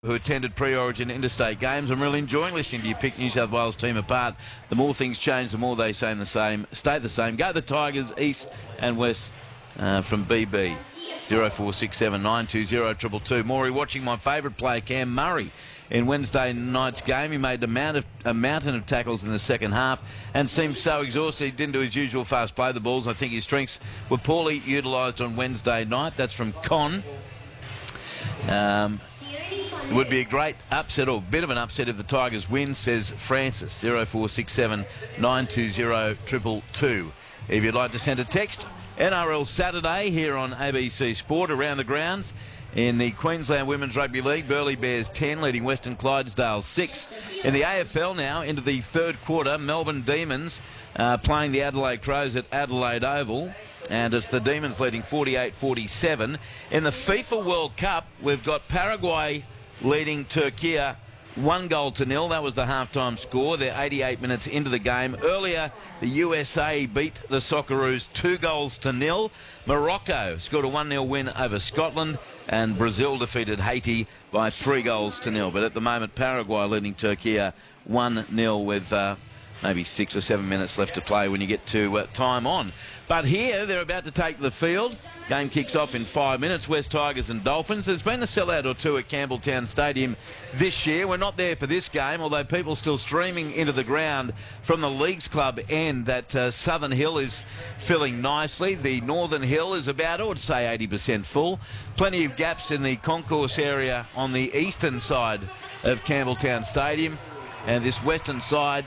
who attended pre-origin interstate games. I'm really enjoying listening to you pick New South Wales team apart. The more things change, the more they stay the same. Go the Tigers, East and West from BB. 0467 920 222. Maury watching my favourite player, Cam Murray, in Wednesday night's game. He made a mountain of tackles in the second half and seemed so exhausted he didn't do his usual fast play the balls. I think his strengths were poorly utilised on Wednesday night. That's from Con. It would be a great upset, or a bit of an upset, if the Tigers win, says Francis. 0467 920 222. If you'd like to send a text, NRL Saturday here on ABC Sport. Around the grounds in the Queensland Women's Rugby League, Burleigh Bears 10 leading Western Clydesdale 6. In the AFL now, into the third quarter, Melbourne Demons playing the Adelaide Crows at Adelaide Oval. And it's the Demons leading 48-47. In the FIFA World Cup, we've got Paraguay leading Turkey 1-0. That was the halftime score. They're 88 minutes into the game. Earlier, the USA beat the Socceroos 2-0. Morocco scored a 1-0 win over Scotland, and Brazil defeated Haiti by 3-0. But at the moment, Paraguay leading Turkey 1-0 with maybe 6 or 7 minutes left to play when you get to time on. But here, they're about to take the field. Game kicks off in 5 minutes. West Tigers and Dolphins. There's been a sellout or two at Campbelltown Stadium this year. We're not there for this game, although people still streaming into the ground from the Leagues Club end. That Southern Hill is filling nicely. The Northern Hill is about, I would say, 80% full. Plenty of gaps in the concourse area on the eastern side of Campbelltown Stadium. And this western side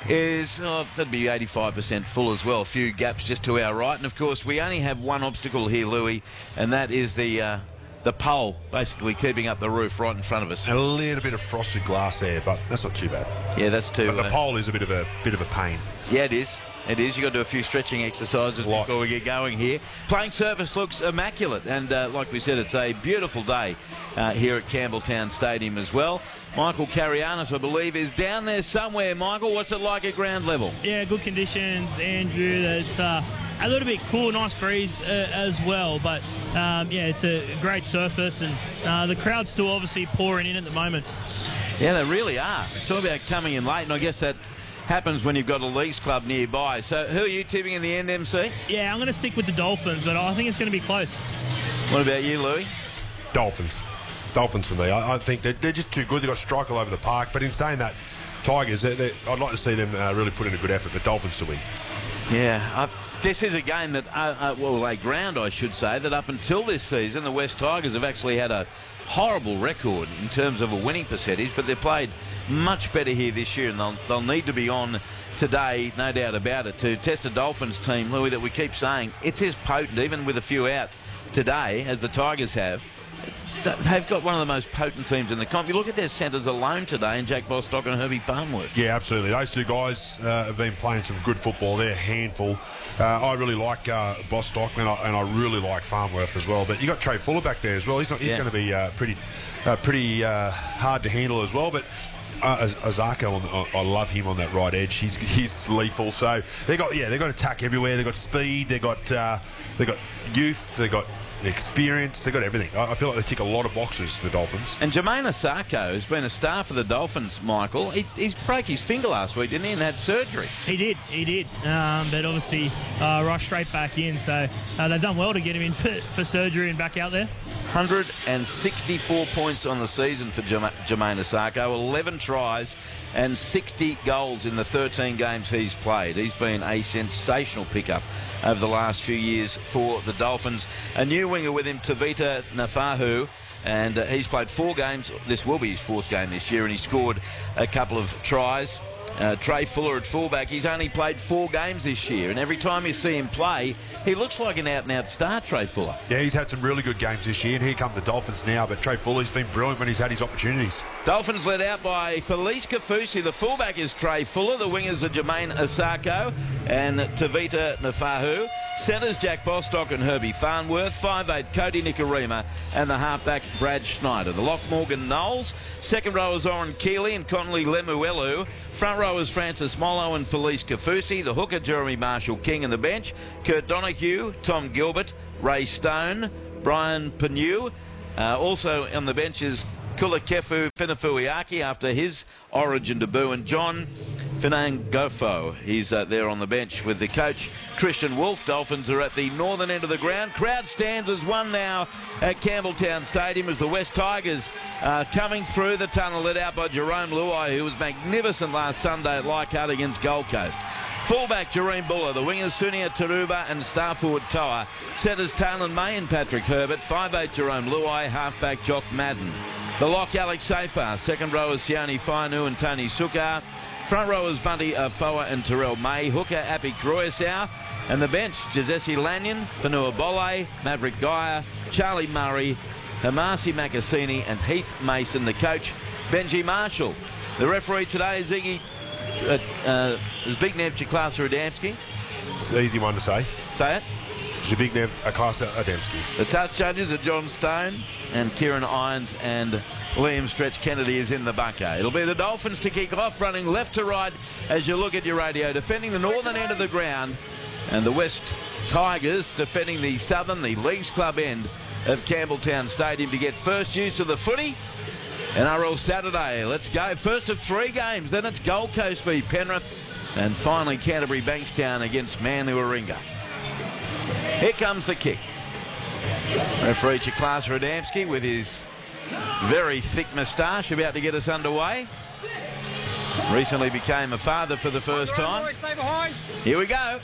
is, that'd be 85% full as well. A few gaps just to our right. And, of course, we only have one obstacle here, Louis, and that is the pole basically keeping up the roof right in front of us. And a little bit of frosted glass there, but that's not too bad. Yeah, that's too... But the pole is a bit of a pain. Yeah, it is. It is. You've got to do a few stretching exercises before we get going here. Playing surface looks immaculate. And like we said, it's a beautiful day here at Campbelltown Stadium as well. Michael Carianis, I believe, is down there somewhere. Michael, what's it like at ground level? Yeah, good conditions, Andrew. It's a little bit cool, nice breeze as well. But, yeah, it's a great surface. And the crowd's still obviously pouring in at the moment. Yeah, they really are. Talk about coming in late, and I guess that happens when you've got a Leagues Club nearby. So who are you tipping in the end, MC? Yeah, I'm going to stick with the Dolphins, but I think it's going to be close. What about you, Louis? Dolphins for me. I think they're just too good. They've got strike all over the park. But in saying that, Tigers, I'd like to see them really put in a good effort, but Dolphins to win. Yeah, this is a game that, a ground, I should say, that up until this season, the West Tigers have actually had a horrible record in terms of a winning percentage, but they've played much better here this year, and they'll need to be on today, no doubt about it, to test a Dolphins team, Louis, that we keep saying it's as potent, even with a few out today, as the Tigers have. They've got one of the most potent teams in the comp. You look at their centres alone today, and Jack Bostock and Herbie Farnworth. Yeah, absolutely. Those two guys have been playing some good football. They're a handful. I really like Bostock, and I really like Farnworth as well. But you got Trey Fuller back there as well. He's going to be pretty hard to handle as well. But Azarko, I love him on that right edge. He's lethal. So they got attack everywhere. They got speed. They got youth. They got experience. They got everything. I feel like they tick a lot of boxes, the Dolphins. And Jermaine Asako has been a star for the Dolphins, Michael. He's broke his finger last week, didn't he, and had surgery. He did. But obviously rushed straight back in. So they've done well to get him in for surgery and back out there. 164 points on the season for Jermaine Asako. 11 tries and 60 goals in the 13 games he's played. He's been a sensational pickup over the last few years for the Dolphins. A new winger with him, Tavita Nafahu, and he's played 4 games. This will be his 4th game this year, and he scored a couple of tries. Trey Fuller at fullback, he's only played 4 games this year, and every time you see him play, he looks like an out-and-out star, Trey Fuller. Yeah, he's had some really good games this year, and here come the Dolphins now, but Trey Fuller's been brilliant when he's had his opportunities. Dolphins led out by Felice Kafusi. The fullback is Trey Fuller. The wingers are Jermaine Asako and Tavita Nafahu. Centres Jack Bostock and Herbie Farnworth. 5'8" Cody Nikarima, and the halfback Brad Schneider. The lock Morgan Knowles. Second rowers Oren Keeley and Connolly Lemuelu. Front rowers Francis Mollo and Felice Kafusi. The hooker Jeremy Marshall-King, and the bench Kurt Donahue, Tom Gilbert, Ray Stone, Brian Penu. Also on the bench is Kulakefu Finafuiaki after his Origin debut, and John Finangofo. He's there on the bench with the coach, Christian Wolf. Dolphins are at the northern end of the ground. Crowd stands as one now at Campbelltown Stadium as the West Tigers coming through the tunnel, led out by Jerome Luai, who was magnificent last Sunday at Leichhardt against Gold Coast. Fullback Jareen Buller, the wingers Sunia Taruba and star forward Toa. Setters Talon May and Patrick Herbert. 5'8" Jerome Luai, halfback Jock Madden. The lock Alex Safar, second rowers Sione Fainu and Tony Sukar. Front rowers Bunty Foa and Terrell May. Hooker Appy Croysow. And the bench, Jazessi Lanyon, Fanua Bolle, Maverick Geyer, Charlie Murray, Hamasi Makasini and Heath Mason. The coach, Benji Marshall. The referee today is Zbigniew Chiklas-Adamski. It's an easy one to say. Say it. Zbigniew Chiklas-Adamski. The touch judges are John Stone and Kieran Irons, and Liam Stretch Kennedy is in the bunker. It'll be the Dolphins to kick off, running left to right as you look at your radio, defending the northern end of the ground, and the West Tigers defending the southern, the Leagues Club end of Campbelltown Stadium to get first use of the footy. NRL Saturday, let's go. First of 3 games, then it's Gold Coast v Penrith, and finally Canterbury Bankstown against Manly Warringah. Here comes the kick. Referee Chiklas-Adamski with his very thick moustache about to get us underway. Recently became a father for the first time. Here we go.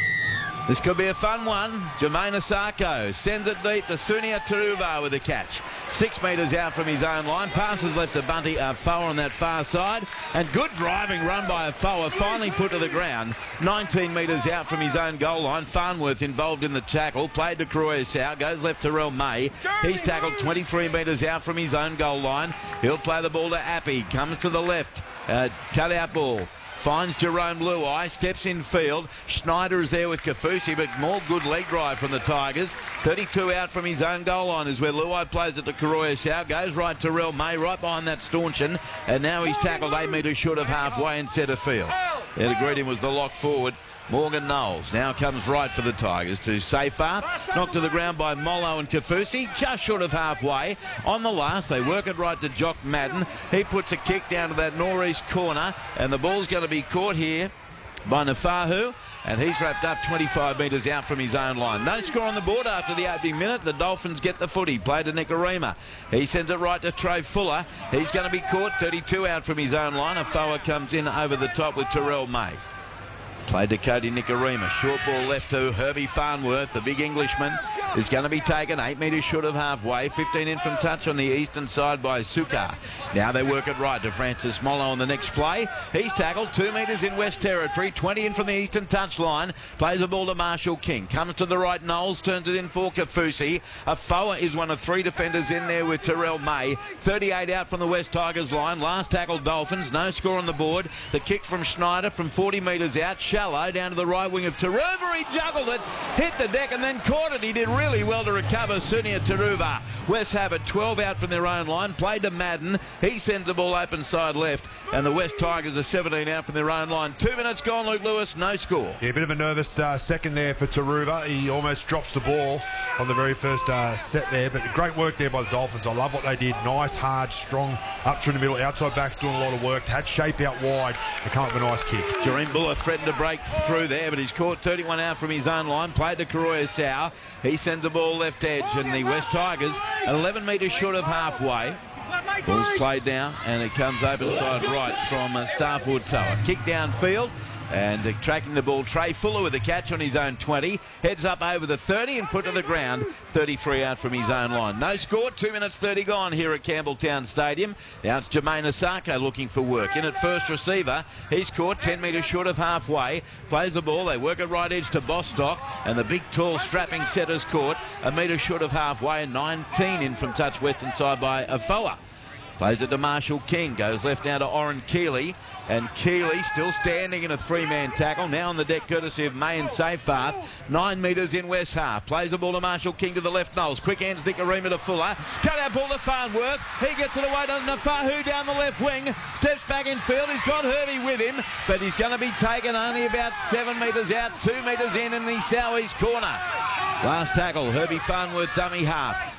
This could be a fun one. Jermaine Asako sends it deep to Sunia Taruva with a catch. 6 metres out from his own line. Passes left to Bunty Afoa on that far side. And good driving run by Afoa, finally put to the ground. 19 metres out from his own goal line. Farnworth involved in the tackle. Played to Croysow. Goes left to Rel May. He's tackled 23 metres out from his own goal line. He'll play the ball to Appy. Comes to the left. Cut out ball. Finds Jerome Luai, steps in field. Schneider is there with Kafusi, but more good leg drive from the Tigers. 32 out from his own goal line is where Luai plays it to Croysow. Goes right to Rel May, right behind that Staunton. And now he's tackled 8 metres short of halfway in centre field. There to greet him was the lock forward, Morgan Knowles. Now comes right for the Tigers to Safar. Knocked to the ground by Mollo and Kafusi, just short of halfway. On the last, they work it right to Jock Madden. He puts a kick down to that northeast corner, and the ball's going to be caught here by Nafahu, and he's wrapped up 25 metres out from his own line. No score on the board after the opening minute. The Dolphins get the footy. Play to Nicarima. He sends it right to Trey Fuller. He's going to be caught 32 out from his own line. Afoa comes in over the top with Terrell May. Played to Cody Nicarima. Short ball left to Herbie Farnworth. The big Englishman is going to be taken 8 metres short of halfway. 15 in from touch on the eastern side by Sukar. Now they work it right to Francis Mollo on the next play. He's tackled 2 metres in West Territory. 20 in from the eastern touch line. Plays the ball to Marshall King. Comes to the right. Knowles turns it in for Kafusi. Afoa is one of 3 defenders in there with Terrell May. 38 out from the West Tigers line. Last tackle Dolphins. No score on the board. The kick from Schneider from 40 metres out. Shallow down to the right wing of Taruva. He juggled it, hit the deck and then caught it. He did really well to recover. Sunia Taruva. West have it 12 out from their own line. Played to Madden. He sends the ball open side left, and the West Tigers are 17 out from their own line. 2 minutes gone, Luke Lewis, no score. Yeah, a bit of a nervous second there for Taruva. He almost drops the ball on the very first set there, but great work there by the Dolphins. I love what they did. Nice, hard, strong, up through the middle. Outside backs doing a lot of work. Had shape out wide and come up with a nice kick. Jareen Buller threatened to break through there, but he's caught 31 out from his own line. Played to Croysow. He sends the ball left edge, and the West Tigers 11 metres short of halfway. Ball's played now, and it comes open side right from Starford Tower. Kick downfield, and tracking the ball, Trey Fuller with a catch on his own 20. Heads up over the 30 and put to the ground. 33 out from his own line. No score, 2 minutes 30 gone here at Campbelltown Stadium. Now it's Jermaine Asako looking for work. In at first receiver, he's caught 10 metres short of halfway. Plays the ball, they work it right edge to Bostock, and the big tall strapping setter's caught a metre short of halfway, and 19 in from touch western side by Afoa. Plays it to Marshall King, goes left now to Oren Keeley, and Keeley still standing in a 3-man tackle, now on the deck courtesy of May and Safepath. 9 metres in West half. Plays the ball to Marshall King to the left Knowles. Quick hands Nicarima to Fuller. Cut out ball to Farnworth. He gets it away to Nafahu down the left wing. Steps back in field. He's got Herbie with him, but he's going to be taken only about 7 metres out, 2 metres in the southeast corner. Last tackle, Herbie Farnworth, dummy half.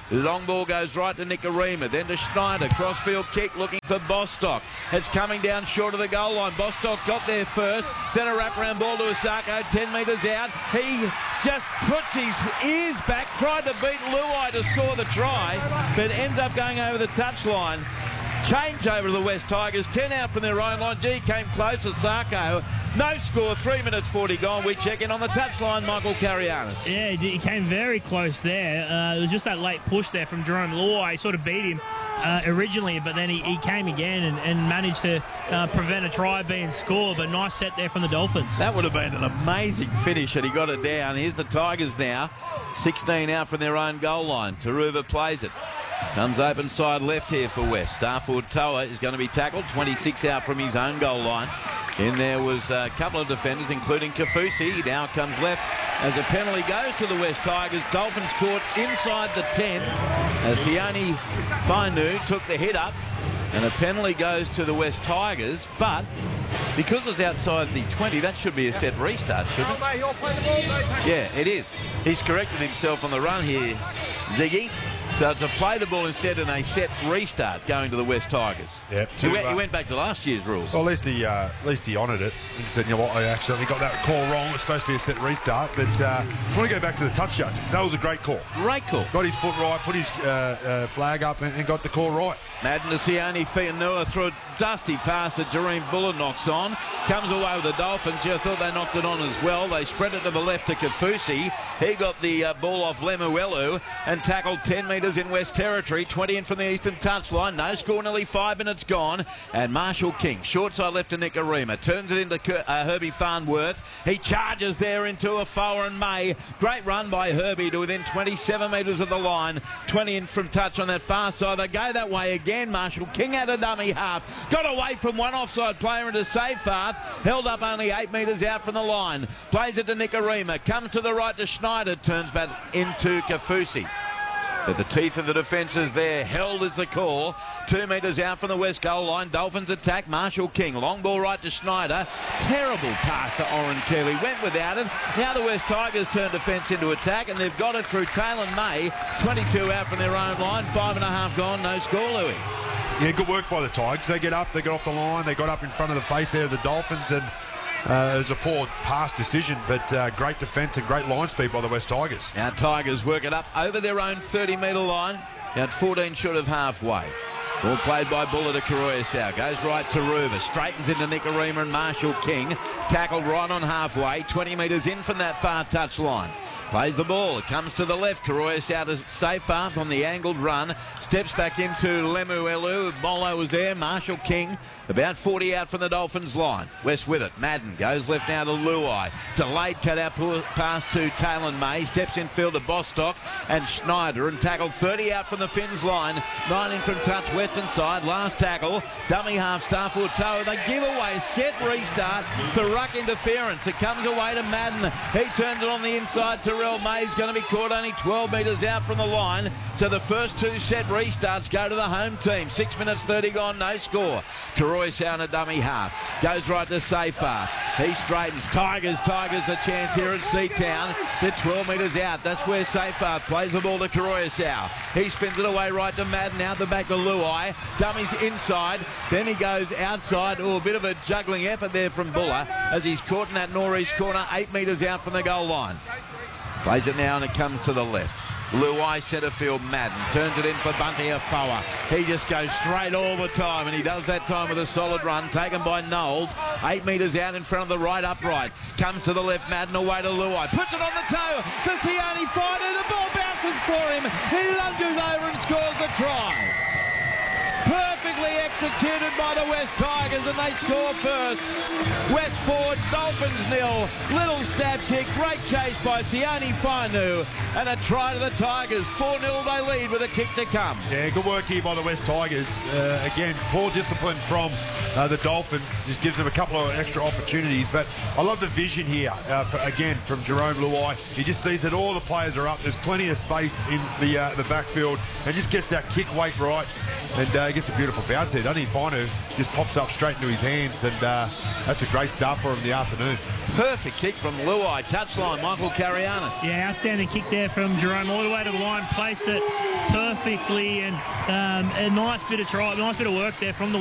Long ball goes right to Nikorima, then to Schneider. Crossfield kick looking for Bostock. It's coming down short of the goal line. Bostock got there first, then a wraparound ball to Osako, 10 metres out. He just puts his ears back, tried to beat Luai to score the try, but ends up going over the touchline. Change over to the West Tigers, 10 out from their own line. G came close, Osako. No score, 3 minutes 40 gone. We check in on the touchline, Michael Carianis. Yeah, he came very close there. It was just that late push there from Jerome Luai. He sort of beat him originally, but then he came again and managed to prevent a try being scored. But nice set there from the Dolphins. That would have been an amazing finish had he got it down. Here's the Tigers now, 16 out from their own goal line. Taruva plays it. Comes open side left here for West. Starford Toa is going to be tackled. 26 out from his own goal line. In there was a couple of defenders, including Kafusi. He now comes left as a penalty goes to the West Tigers. Dolphins caught inside the 10 as Sione Fainu took the hit up. And a penalty goes to the West Tigers, but because it's outside the 20, that should be a set restart, shouldn't it? Yeah, it is. He's corrected himself on the run here, Ziggy. So it's a play the ball instead and a set restart going to the West Tigers. Yep. He went back to last year's rules. Well, at least he honoured it. He said, you know what, I accidentally got that call wrong. It's supposed to be a set restart. But I want to go back to the touch judge. That was a great call. Great call. Got his foot right, put his flag up and got the call right. Madden to Sione Fainu through a dusty pass that Jereen Buller knocks on. Comes away with the Dolphins. I thought they knocked it on as well. They spread it to the left to Kafusi. He got the ball off Lemuelu and tackled 10 metres in West Territory. 20 in from the eastern touchline. No score, nearly 5 minutes gone. And Marshall King, short side left to Nikorima. Turns it into Herbie Farnworth. He charges there into a Fower and May. Great run by Herbie to within 27 metres of the line. 20 in from touch on that far side. They go that way again. Marshall King had a dummy half. Got away from one offside player into Seyfarth. Held up only 8 metres out from the line. Plays it to Nikorima. Comes to the right to Schneider. Turns back into Kafusi. But the teeth of the defence is there. Held is the call. 2 metres out from the West goal line. Dolphins attack. Marshall King. Long ball right to Schneider. Terrible pass to Oren Kelly. Went without it. Now the West Tigers turn defence into attack, and they've got it through Taylor May. 22 out from their own line. 5.5 gone. No score, Louis. Yeah, good work by the Tigers. They get up, they got off the line, they got up in front of the face there of the Dolphins, and it was a poor pass decision, but great defence and great line speed by the West Tigers. Now Tigers work it up over their own 30-metre line, at 14 short of halfway. Ball played by Buller to Karoyasau. Goes right to Ruva. Straightens into Nikorima and Marshall King. Tackled right on halfway. 20 metres in from that far touch line. Plays the ball. It comes to the left. Karoyasau to Seyfarth on the angled run. Steps back into Lemuelu. Bolo was there. Marshall King about 40 out from the Dolphins line. West with it. Madden goes left now to Luai. Delayed cut out pass to Taylor May. Steps in field to Bostock and Schneider and tackled 30 out from the Finns line. 9 in from touch western side. Last tackle. Dummy half Starford Toa. They give away set restart for ruck interference. It comes away to Madden. He turns it on the inside. Terrell May's going to be caught only 12 metres out from the line. So the first 2 set restarts go to the home team. 6 minutes 30 gone. No score. Karoyasau on a dummy half. Goes right to Seyfarth. He straightens. Tigers the chance here at Seatown. They're 12 metres out. That's where Seyfarth plays the ball to Karoyasau. He spins it away right to Madden. Out the back to Luai. Dummies inside. Then he goes outside. Oh, a bit of a juggling effort there from Buller as he's caught in that northeast corner. 8 metres out from the goal line. Plays it now and it comes to the left. Luai centre field. Madden turns it in for Bunty Afoa. He just goes straight all the time, and he does that time with a solid run taken by Knowles. 8 metres out in front of the right upright. Comes to the left. Madden away to Luai. Puts it on the toe for Sione Fainu. The ball bounces for him. He lunges over and scores the try. Perfectly executed by the West Tigers, and they score first. West Ford, Dolphins 0. Little stab kick, great chase by Sione Fainu, and a try to the Tigers. 4-0 they lead with a kick to come. Yeah, good work here by the West Tigers. Again, poor discipline from the Dolphins. Just gives them a couple of extra opportunities, but I love the vision here, again, from Jerome Luai. He just sees that all the players are up. There's plenty of space in the backfield, and just gets that kick weight right, and gets a beautiful bounce there, doesn't he? Fainu just pops up straight into his hands, and that's a great start for him in the afternoon. Perfect kick from Luai. Touchline, Michael Carianis. Yeah, outstanding kick there from Jerome all the way to the line. Placed it perfectly, and a nice bit of work there from the